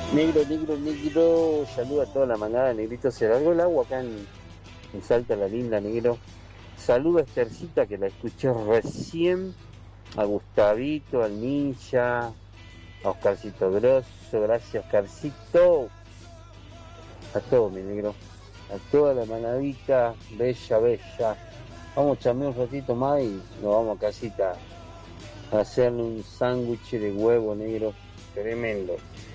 Negro, negro, negro, saluda a toda la manada, negrito. Se largó el agua acá en Salta la Linda, negro. Saluda a Estercita que la escuché recién, a Gustavito, al Ninja, a Oscarcito Grosso, gracias Oscarcito, a todo mi negro, a toda la manadita, bella, bella. Vamos a chamar un ratito más y nos vamos a casita a hacerle un sándwich de huevo negro, tremendo.